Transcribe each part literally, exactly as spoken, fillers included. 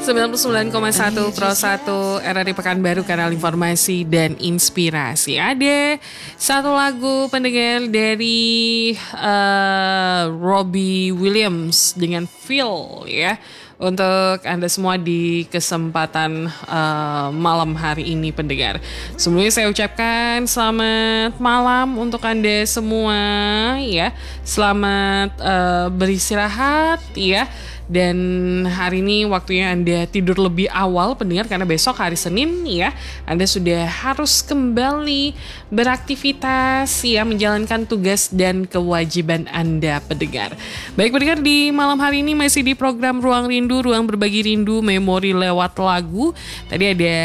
sembilan puluh sembilan koma satu Pro satu R R I Pekanbaru, kanal informasi dan inspirasi. Ada satu lagu pendengar dari uh, Robbie Williams dengan Feel ya, untuk Anda semua di kesempatan uh, malam hari ini pendengar. Sebelumnya saya ucapkan selamat malam untuk Anda semua ya. Selamat uh, beristirahat ya. Dan hari ini waktunya Anda tidur lebih awal pendengar, karena besok hari Senin ya Anda sudah harus kembali beraktivitas ya, menjalankan tugas dan kewajiban Anda pendengar. Baik pendengar, di malam hari ini masih di program Ruang Rindu, ruang berbagi rindu memori lewat lagu. Tadi ada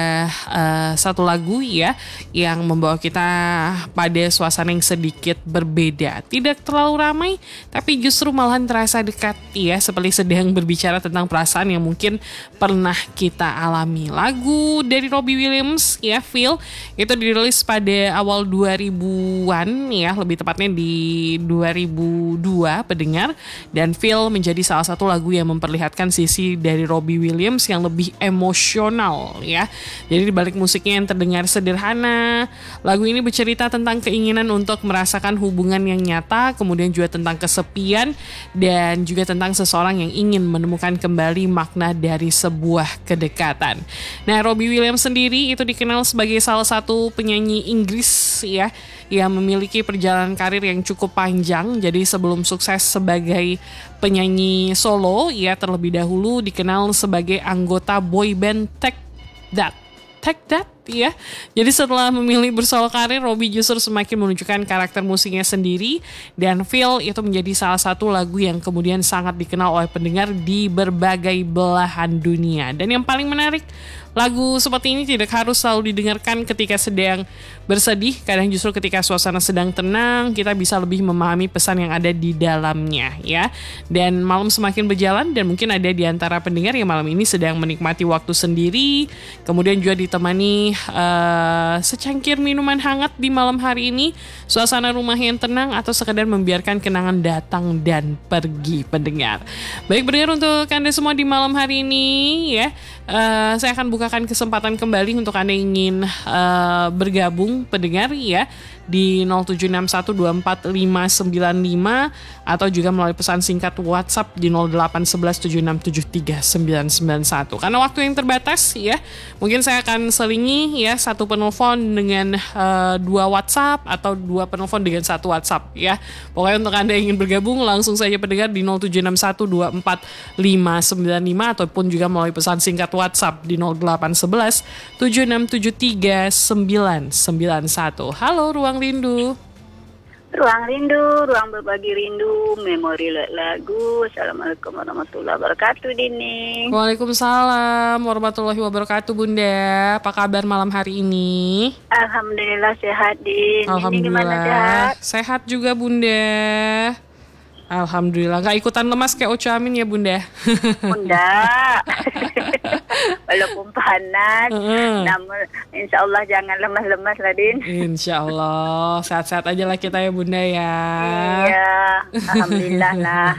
uh, satu lagu ya yang membawa kita pada suasana yang sedikit berbeda. Tidak terlalu ramai, tapi justru malahan terasa dekat ya, seperti sedang berbicara tentang perasaan yang mungkin pernah kita alami. Lagu dari Robbie Williams ya, Feel, itu dirilis pada awal dua ribuan ya, lebih tepatnya di dua ribu dua pendengar. Dan Feel menjadi salah satu lagu yang memperlihatkan sisi dari Robbie Williams yang lebih emosional ya. Jadi di balik musiknya yang terdengar sederhana, lagu ini bercerita tentang keinginan untuk merasakan hubungan yang nyata, kemudian juga tentang kesepian, dan juga tentang seseorang yang ingin menemukan kembali makna dari sebuah kedekatan. Nah, Robbie Williams sendiri itu dikenal sebagai salah satu penyanyi Inggris ya, yang memiliki perjalanan karir yang cukup panjang. Jadi sebelum sukses sebagai penyanyi solo, ia terlebih dahulu dikenal sebagai anggota boyband Take That. Take That ya. Jadi setelah memilih bersolo karir, Robbie justru semakin menunjukkan karakter musiknya sendiri, dan Feel itu menjadi salah satu lagu yang kemudian sangat dikenal oleh pendengar di berbagai belahan dunia. Dan yang paling menarik, lagu seperti ini tidak harus selalu didengarkan ketika sedang bersedih. Kadang justru ketika suasana sedang tenang, kita bisa lebih memahami pesan yang ada di dalamnya ya. Dan malam semakin berjalan, dan mungkin ada di antara pendengar yang malam ini sedang menikmati waktu sendiri, kemudian juga ditemani uh, secangkir minuman hangat di malam hari ini, suasana rumah yang tenang, atau sekadar membiarkan kenangan datang dan pergi pendengar. Baik pendengar, untuk Anda semua di malam hari ini ya, uh, saya akan bukakan kesempatan kembali untuk Anda yang ingin uh, bergabung pendengar ya, di nol tujuh enam satu dua empat lima sembilan lima, atau juga melalui pesan singkat WhatsApp di nol delapan satu satu tujuh enam tujuh tiga sembilan sembilan satu. Karena waktu yang terbatas ya, mungkin saya akan selingi ya satu penelpon dengan uh, dua WhatsApp, atau dua penelpon dengan satu WhatsApp ya. Pokoknya untuk Anda yang ingin bergabung, langsung saja pendengar di nol tujuh enam satu dua empat lima sembilan lima, ataupun juga melalui pesan singkat WhatsApp di nol delapan satu satu tujuh enam tujuh tiga sembilan sembilan satu. Halo Ruang Rindu. Ruang Rindu, ruang berbagi rindu, memori lagu. Assalamualaikum warahmatullahi wabarakatuh, Dini. Waalaikumsalam warahmatullahi wabarakatuh, Bunda. Apa kabar malam hari ini? Alhamdulillah sehat, Din. Alhamdulillah. Ini gimana, sehat? Sehat juga, Bunda. Alhamdulillah. Gak ikutan lemas kayak Ocha Amin ya, Bunda? Bunda. Walaupun panas, uh-uh. namun insya Allah jangan lemas-lemas lah, Din. Insya Allah sehat-sehat aja lah kita ya, Bunda ya. Iya, alhamdulillah lah.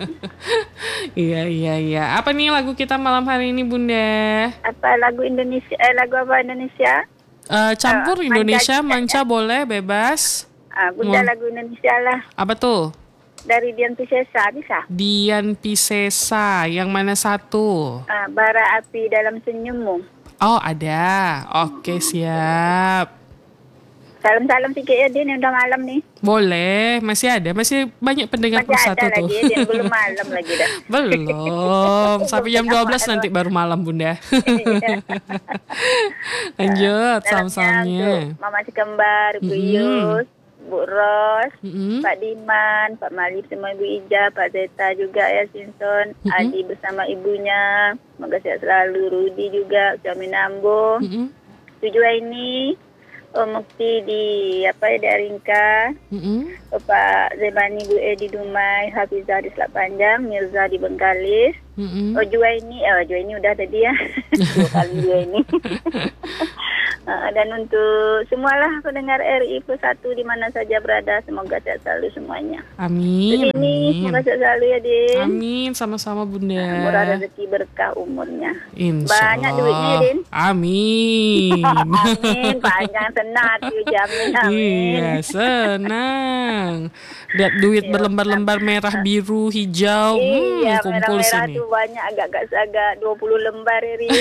Iya iya iya. Apa nih lagu kita malam hari ini, Bunda? Apa lagu Indonesia? Eh, lagu apa Indonesia? Uh, campur uh, Indonesia, manca, manca ya? Boleh, bebas. Uh, Bunda hmm. lagu Indonesia lah. Apa tuh? Dari Dian Piscesa, bisa? Dian Piscesa, yang mana satu? Uh, bara api dalam senyummu. Oh, ada. Oke, siap. Salam-salam sikit ya, Din, udah malam nih. Boleh, masih ada. Masih banyak pendengar plus satu tuh. Masih ada lagi, Din. Belum malam lagi dah. Belum. Sampai jam dua belas nanti baru malam, Bunda. Lanjut, salam-salamnya. Mama si kembar, Bu mm-hmm. Yus, Bu Ros, mm-hmm. Pak Diman, Pak Malif, semua Ibu Ija, Pak Zeta juga ya, Simpson, mm-hmm. Adi bersama ibunya, semoga sehat selalu, Rudi juga, suami Nambo, mm-hmm. Tujuh ini, Oh Mukti di apa ya, di Aringka, mm-hmm. Pak Zebani, Bu Edi Dumai, Hafizah di Selat Panjang, Mirza di Bengkalis, mm-hmm. Oh Jua ini, oh Jua ini udah tadi ya, dua kali Jua ini. Uh, dan untuk semualah pendengar R I Plus satu di mana saja berada, semoga sehat selalu semuanya. Amin. Ini semoga sehat selalu ya, Din. Amin, sama-sama Bunda. Uh, murah rezeki berkah umurnya. Insya Banyak Allah. duitnya, Din. Amin. Amin, panjang senang jamin. Amin. Iya, senang. Lihat duit Iya, berlembar-lembar merah, biru, hijau. Iya, hmm, kumpul merah-merah sini. tuh banyak, agak-agak agak dua puluh lembar ya, Ri.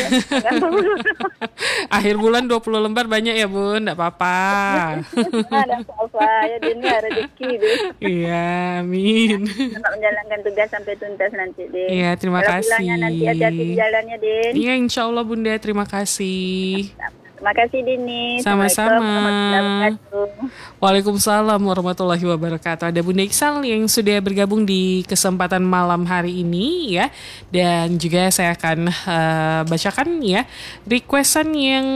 Akhir bulan dua puluh lembar banyak ya Bun, enggak apa-apa. Ada apa-apa, ya Din, ya rezeki deh. Iya, amin. Selamat menjalankan tugas sampai tuntas nanti, Din. Iya, terima Kalau kasih. pulangnya nanti hati-hati di jalannya, Din. Iya, insya Allah Bunda, terima kasih. Terima kasih, Dini. Sama-sama. Assalamualaikum warahmatullahi wabarakatuh. Waalaikumsalam warahmatullahi wabarakatuh. Ada Bunda Iksal yang sudah bergabung di kesempatan malam hari ini ya. Dan juga saya akan uh, bacakan ya requestan yang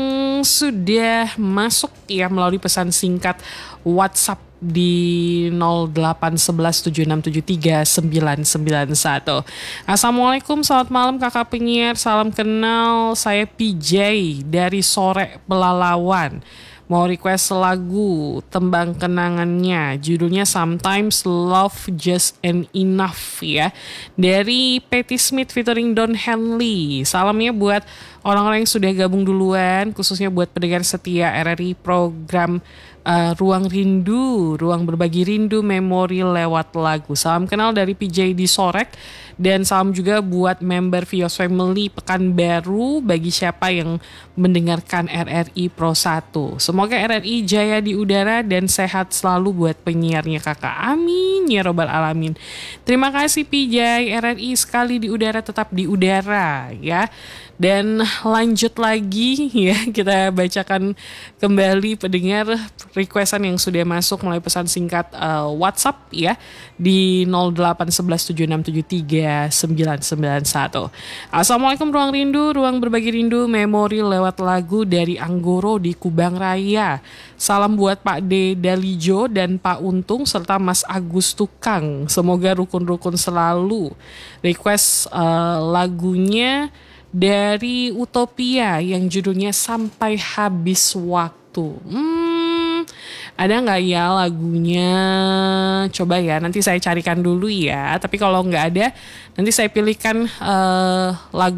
sudah masuk ya melalui pesan singkat WhatsApp di nol delapan satu satu tujuh enam tujuh tiga sembilan sembilan satu. Assalamualaikum, selamat malam kakak penyiar, salam kenal, saya P J dari Sore Pelalawan. Mau request lagu tembang kenangannya, judulnya Sometimes Love Just Ain't Enough ya, dari Patti Smith featuring Don Henley. Salamnya buat orang-orang yang sudah gabung duluan, khususnya buat pendengar setia R R I program Uh, Ruang Rindu, Ruang Berbagi Rindu, Memori lewat lagu. Salam kenal dari P J di Sorek. Dan salam juga buat member Vios Family Pekanbaru bagi siapa yang mendengarkan R R I Pro satu. Semoga R R I jaya di udara dan sehat selalu buat penyiarnya kakak. Amin ya robbal alamin. Terima kasih P J, R R I sekali di udara tetap di udara ya. Dan lanjut lagi ya, kita bacakan kembali pendengar requestan yang sudah masuk melalui pesan singkat uh, WhatsApp ya di nol delapan satu satu tujuh enam tujuh tiga sembilan sembilan satu. Assalamualaikum Ruang Rindu, Ruang Berbagi Rindu, Memori lewat lagu dari Anggoro di Kubang Raya. Salam buat Pak D Dalijo dan Pak Untung serta Mas Agus Tukang. Semoga rukun-rukun selalu. Request uh, lagunya dari Utopia yang judulnya Sampai Habis Waktu. Hmm, ada nggak ya lagunya? Coba ya, nanti saya carikan dulu ya. Tapi kalau nggak ada, nanti saya pilihkan uh,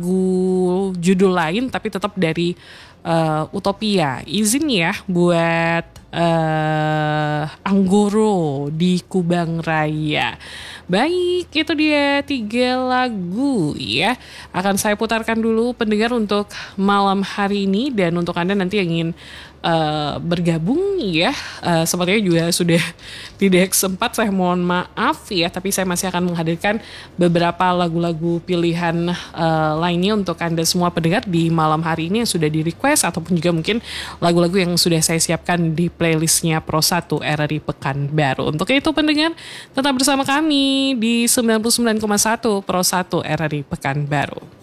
lagu judul lain, tapi tetap dari uh, Utopia. Izin ya buat uh, Anggoro di Kubang Raya. Baik, itu dia tiga lagu ya. Akan saya putarkan dulu pendengar untuk malam hari ini. Dan untuk Anda nanti yang ingin uh, bergabung ya, uh, sepertinya juga sudah tidak sempat, saya mohon maaf ya. Tapi saya masih akan menghadirkan beberapa lagu-lagu pilihan uh, lainnya untuk Anda semua pendengar di malam hari ini yang sudah di request, ataupun juga mungkin lagu-lagu yang sudah saya siapkan di playlistnya Pro satu R R I Pekanbaru. Untuk itu pendengar, tetap bersama kami di sembilan puluh sembilan koma satu Pro satu R R I Pekanbaru.